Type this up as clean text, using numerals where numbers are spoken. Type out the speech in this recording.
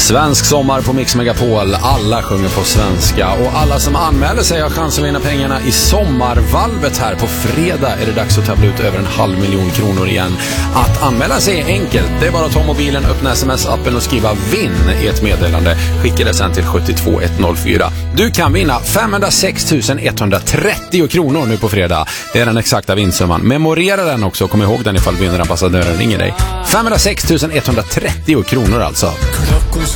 Svensk sommar på Mix Megapol. Alla sjunger på svenska och alla som anmäler sig har chans att vinna pengarna i sommarvalvet här. På fredag är det dags att tävla ut över 500 000 kronor igen. Att anmäla sig är enkelt. Det är bara att ta mobilen, öppna sms-appen och skriva vinn i ett meddelande. Skicka det sen till 72104. Du kan vinna 506 130 kronor nu på fredag. Det är den exakta vinstsumman. Memorera den också. Kom ihåg den ifall vinnarambassadören ringer dig. 506 130 kronor alltså.